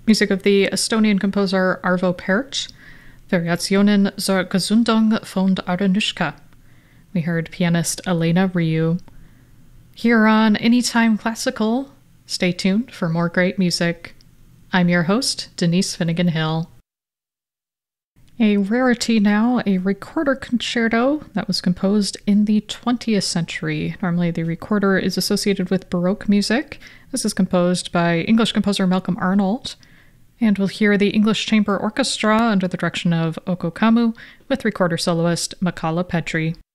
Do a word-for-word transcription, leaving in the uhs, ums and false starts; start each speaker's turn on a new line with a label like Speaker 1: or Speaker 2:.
Speaker 1: music of the Estonian composer Arvo Pärt, Variationen zur Gesundung von Arenushka. We heard pianist Elena Ryu. Here on Anytime Classical, stay tuned for more great music. I'm your host, Denise Finnegan Hill. A rarity now, a recorder concerto that was composed in the twentieth century. Normally the recorder is associated with Baroque music. This is composed by English composer Malcolm Arnold. And we'll hear the English Chamber Orchestra under the direction of Oko Kamu with recorder soloist Michala Petri.